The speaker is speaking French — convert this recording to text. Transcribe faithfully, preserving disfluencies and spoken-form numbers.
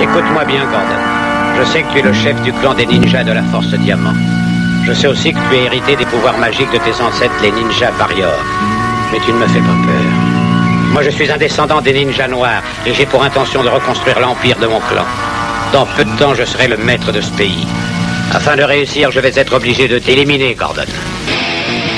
Écoute-moi bien, Gordon. Je sais que tu es le chef du clan des ninjas de la Force Diamant. Je sais aussi que tu as hérité des pouvoirs magiques de tes ancêtres, les ninjas warriors. Mais tu ne me fais pas peur. Moi, je suis un descendant des ninjas noirs et j'ai pour intention de reconstruire l'empire de mon clan. Dans peu de temps, je serai le maître de ce pays. Afin de réussir, je vais être obligé de t'éliminer, Gordon.